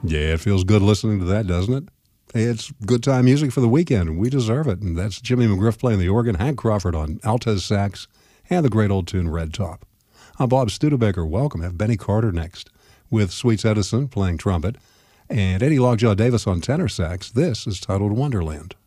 Yeah, it feels good listening to that, doesn't it? Hey, it's good time music for the weekend, and we deserve it. And that's Jimmy McGriff playing the organ, Hank Crawford on alto sax, and the great old tune Red Top. I'm Bob Studebaker. Welcome. Have Benny Carter next, with Sweets Edison playing trumpet, and Eddie Lockjaw Davis on tenor sax. This is titled Wonderland.